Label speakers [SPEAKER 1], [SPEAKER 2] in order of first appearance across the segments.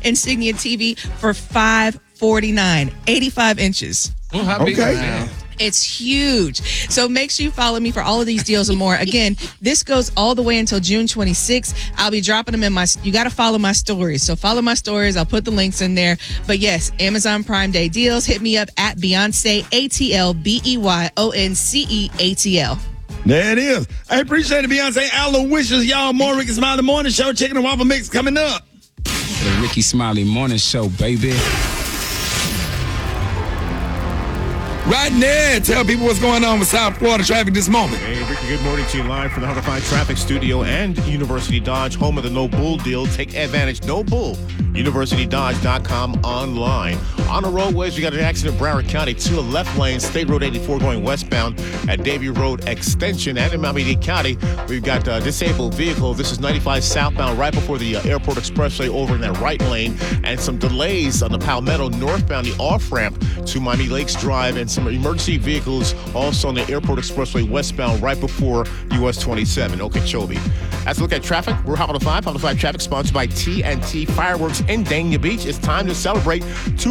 [SPEAKER 1] Insignia TV for $549, 85 inches.
[SPEAKER 2] Oh, how big is that?
[SPEAKER 1] It's huge. So make sure you follow me for all of these deals and more. Again, this goes all the way until June 26th. I'll be dropping them you got to follow my stories. So follow my stories. I'll put the links in there. But yes, Amazon Prime Day deals. Hit me up at Beyonce ATL, BEYONCE ATL.
[SPEAKER 3] There it is. I appreciate it, Beyonce. Allo wishes y'all more Ricky Smiley Morning Show. Chicken and waffle mix coming up.
[SPEAKER 4] The Ricky Smiley Morning Show, baby.
[SPEAKER 3] Right now, tell people what's going on with South Florida traffic this moment.
[SPEAKER 5] Hey, Ricky, good morning to you live from the 105 Traffic Studio and University Dodge, home of the No Bull deal. Take advantage, No Bull. UniversityDodge.com online. On the roadways, we got an accident in Broward County, to the left lane, State Road 84 going westbound at Davie Road Extension. And in Miami-Dade County, we've got a disabled vehicle. This is 95 southbound right before the Airport Expressway over in that right lane. And some delays on the Palmetto northbound, the off-ramp to Miami Lakes Drive, and some emergency vehicles also on the Airport Expressway westbound right before US 27, Okeechobee. As we look at traffic, we're Hot on the 5. Hot on the 5 traffic sponsored by TNT Fireworks in Dania Beach. It's time to celebrate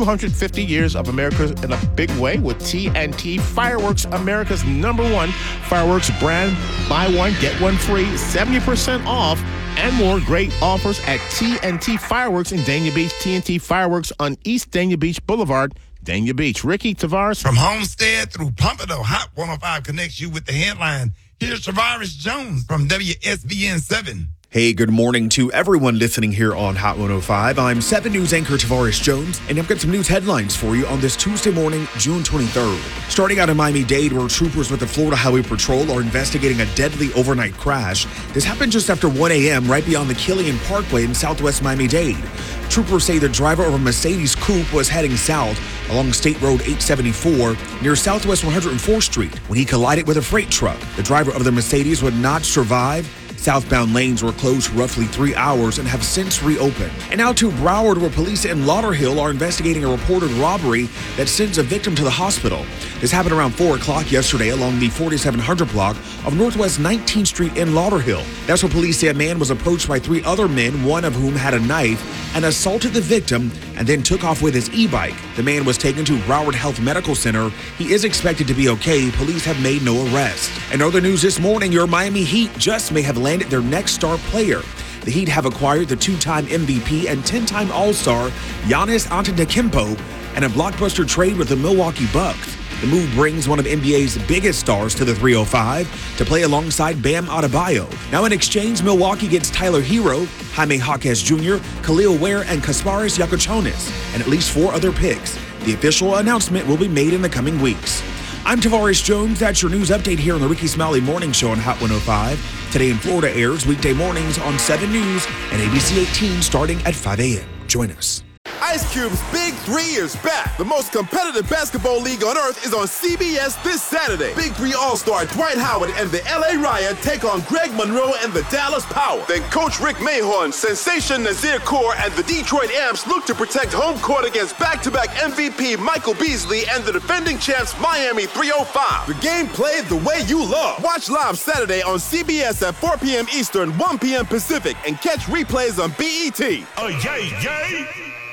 [SPEAKER 5] 250 years of America in a big way with TNT Fireworks, America's #1 fireworks brand. Buy one, get one free, 70% off, and more great offers at TNT Fireworks in Dania Beach. TNT Fireworks on East Dania Beach Boulevard, Dania Beach. Ricky Tavares.
[SPEAKER 3] From Homestead through Pompano, Hot 105 connects you with the headline. Here's Tavares Jones from WSBN 7.
[SPEAKER 6] Hey, good morning to everyone listening here on Hot 105. I'm 7 News anchor Tavares Jones, and I've got some news headlines for you on this Tuesday morning, June 23rd. Starting out in Miami-Dade, where troopers with the Florida Highway Patrol are investigating a deadly overnight crash. This happened just after 1 a.m. right beyond the Killian Parkway in southwest Miami-Dade. Troopers say the driver of a Mercedes coupe was heading south along State Road 874 near Southwest 104th Street when he collided with a freight truck. The driver of the Mercedes would not survive. Southbound lanes were closed for roughly 3 hours and have since reopened. And now to Broward, where police in Lauderhill are investigating a reported robbery that sends a victim to the hospital. This happened around 4 o'clock yesterday along the 4700 block of Northwest 19th Street in Lauderhill. That's where police say a man was approached by 3 other men, one of whom had a knife, and assaulted the victim and then took off with his e-bike. The man was taken to Broward Health Medical Center. He is expected to be okay. Police have made no arrest. In other news this morning, your Miami Heat just may have landed their next star player. The Heat have acquired the 2-time MVP and 10-time All-Star Giannis Antetokounmpo in a blockbuster trade with the Milwaukee Bucks. The move brings one of NBA's biggest stars to the 305 to play alongside Bam Adebayo. Now in exchange, Milwaukee gets Tyler Hero, Jaime Jaquez Jr., Khalil Ware, and Kasparis Yakochonis, and at least 4 other picks. The official announcement will be made in the coming weeks. I'm Tavares Jones. That's your news update here on the Ricky Smiley Morning Show on Hot 105. Today in Florida airs weekday mornings on 7 News and ABC 18 starting at 5 a.m. Join us.
[SPEAKER 7] Ice Cube's Big 3 is back. The most competitive basketball league on earth is on CBS this Saturday. Big 3 All-Star Dwight Howard and the LA Riot take on Greg Monroe and the Dallas Power. Then Coach Rick Mahorn, Sensation Nazir Kaur, and the Detroit Amps look to protect home court against back-to-back MVP Michael Beasley and the defending champs Miami 305. The game played the way you love. Watch live Saturday on CBS at 4 p.m. Eastern, 1 p.m. Pacific, and catch replays on BET.
[SPEAKER 8] Oh, yay, yay!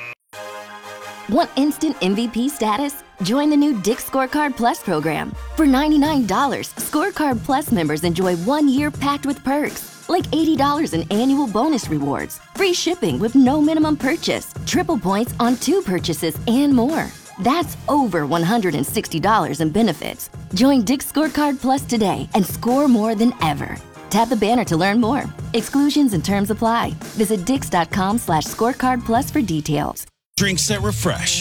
[SPEAKER 9] Want instant MVP status? Join the new Dick's Scorecard Plus program. For $99, Scorecard Plus members enjoy 1 year packed with perks, like $80 in annual bonus rewards, free shipping with no minimum purchase, triple points on 2 purchases, and more. That's over $160 in benefits. Join Dick's Scorecard Plus today and score more than ever. Tap the banner to learn more. Exclusions and terms apply. Visit dix.com/scorecard plus for details.
[SPEAKER 8] Drinks that refresh.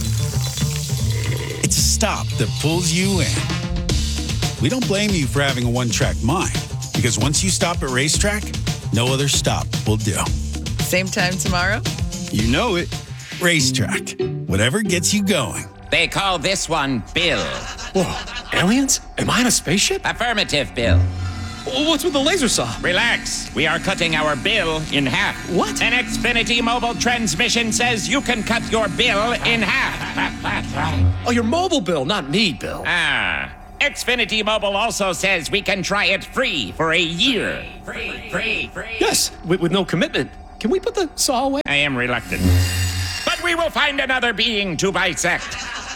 [SPEAKER 8] It's a stop that pulls you in. We don't blame you for having a one-track mind, because once you stop at Racetrack, no other stop will do.
[SPEAKER 1] Same time tomorrow?
[SPEAKER 8] You know it. Racetrack. Whatever gets you going.
[SPEAKER 10] They call this one Bill.
[SPEAKER 11] Whoa, aliens? Am I in a spaceship?
[SPEAKER 10] Affirmative, Bill.
[SPEAKER 11] What's with the laser saw?
[SPEAKER 10] Relax. We are cutting our bill in half.
[SPEAKER 11] What?
[SPEAKER 10] An Xfinity mobile transmission says you can cut your bill in half.
[SPEAKER 11] Oh, your mobile bill, not me, Bill.
[SPEAKER 10] Xfinity Mobile also says we can try it free for a year. Free.
[SPEAKER 11] Yes, with no commitment. can we put the saw away?
[SPEAKER 10] I am reluctant. But we will find another being to bisect.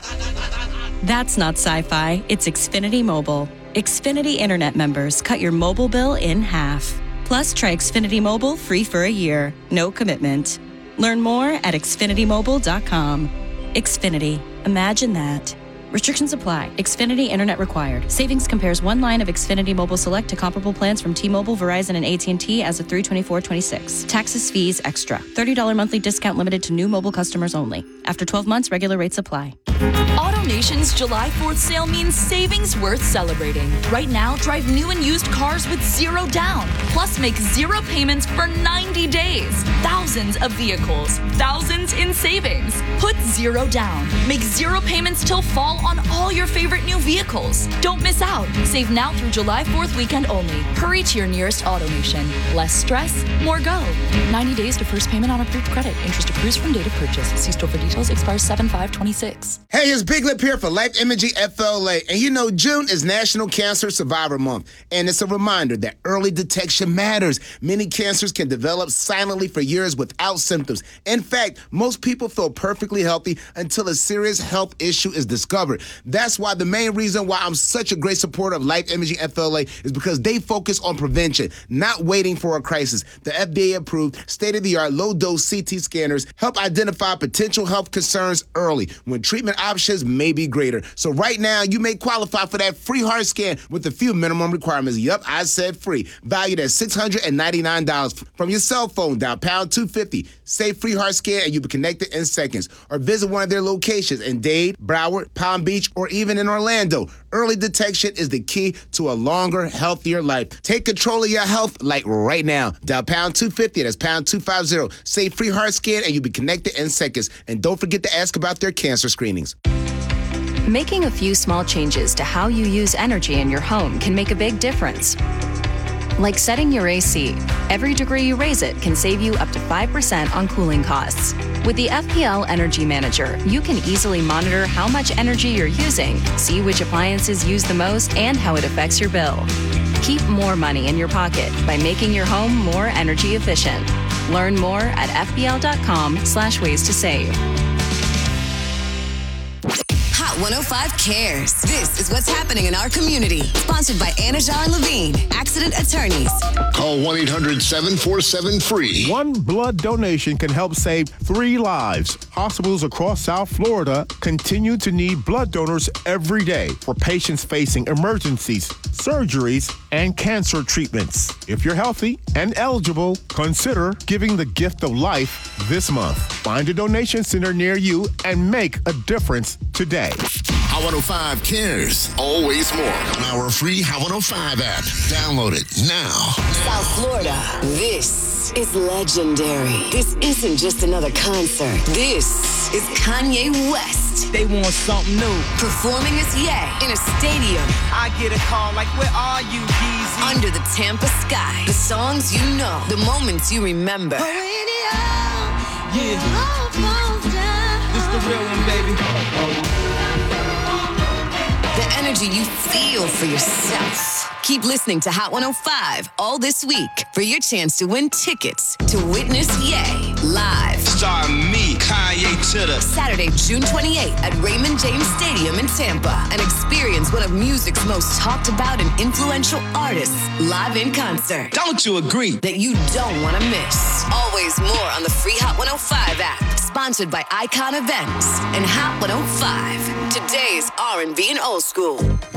[SPEAKER 2] That's not sci-fi. It's Xfinity Mobile. Xfinity Internet members cut your mobile bill in half. Plus, try Xfinity Mobile free for a year. No commitment. Learn more at xfinitymobile.com. Xfinity. Imagine that. Restrictions apply. Xfinity Internet required. Savings compares one line of Xfinity Mobile Select to comparable plans from T-Mobile, Verizon, and AT&T as of 3/24/26. Taxes, fees, extra. $30 monthly discount limited to new mobile customers only. After 12 months, regular rates apply.
[SPEAKER 12] AutoNation's July 4th sale means savings worth celebrating. Right now, drive new and used cars with zero down. Plus, make zero payments for 90 days. Thousands of vehicles. Thousands in savings. Put zero down. Make zero payments till fall on all your favorite new vehicles. Don't miss out. Save now through July 4th weekend only. Hurry to your nearest AutoNation. Less stress, more go. 90 days to first payment on approved credit. Interest accrues from date of purchase. See store for details. Expires 7/5/26.
[SPEAKER 13] Hey, it's Big Lip here for Life Imaging FLA. And you know, June is National Cancer Survivor Month. And it's a reminder that early detection matters. Many cancers can develop silently for years without symptoms. In fact, most people feel perfectly healthy until a serious health issue is discovered. That's why the main reason why I'm such a great supporter of Life Imaging FLA is because they focus on prevention, not waiting for a crisis. The FDA-approved, state-of-the-art, low-dose CT scanners help identify potential health concerns early when treatment options may be greater. So right now, you may qualify for that free heart scan with a few minimum requirements. Yup, I said free. Valued at $699 from your cell phone. Dial pound 250. Say free heart scan and you'll be connected in seconds. Or visit one of their locations in Dade, Broward, Palm Beach, or even in Orlando. Early detection is the key to a longer, healthier life. Take control of your health like right now. Dial pound 250. That's pound 250. Say free heart scan and you'll be connected in seconds. And don't forget to ask about their cancer screenings.
[SPEAKER 14] Making a few small changes to how you use energy in your home can make a big difference. Like setting your AC. Every degree you raise it can save you up to 5% on cooling costs. With the FPL Energy Manager, you can easily monitor how much energy you're using, see which appliances use the most, and how it affects your bill. Keep more money in your pocket by making your home more energy efficient. Learn more at fpl.com/ways to save.
[SPEAKER 15] Hot 105 cares. This is what's happening in our community. Sponsored by Anajar and Levine, accident attorneys.
[SPEAKER 5] Call 1-800-747-FREE. One blood donation can help save 3 lives. Hospitals across South Florida continue to need blood donors every day for patients facing emergencies, surgeries, and cancer treatments. If you're healthy and eligible, consider giving the gift of life this month. Find a donation center near you and make a difference today.
[SPEAKER 16] Hot 105 cares. Always more on our free Hot 105 app. Download it now.
[SPEAKER 15] South Florida, this is legendary. This isn't just another concert. This is Kanye West.
[SPEAKER 17] They want something new.
[SPEAKER 15] Performing as Ye in a stadium.
[SPEAKER 17] I get a call like, where are you, Yeezy?
[SPEAKER 15] Under the Tampa sky. The songs you know. The moments you remember.
[SPEAKER 17] Yeah. This the real one, baby.
[SPEAKER 15] The energy you feel for yourself. Keep listening to Hot 105 all this week for your chance to win tickets to witness Ye live.
[SPEAKER 16] Star me, Kanye to the
[SPEAKER 15] Saturday, June 28th at Raymond James Stadium in Tampa and experience one of music's most talked about and influential artists live in concert.
[SPEAKER 16] Don't you agree?
[SPEAKER 15] That you don't want to miss. Always more on the free Hot 105 app. Sponsored by Icon Events and Hot 105. Today's R&B and old school.